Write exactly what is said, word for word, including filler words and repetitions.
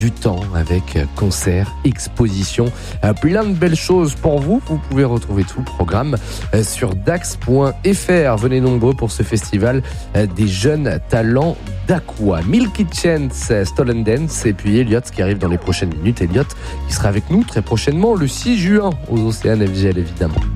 du temps avec concerts, expositions, plein de belles choses pour vous. Vous pouvez retrouver tout le programme sur dax point f r. Venez nombreux pour ce festival des jeunes talents d'Aqua. Milky Chance, Stolen Dance et puis Elliott qui arrive dans les prochaines minutes. Elliott qui sera avec nous très prochainement le six juin aux Océanes F G L évidemment.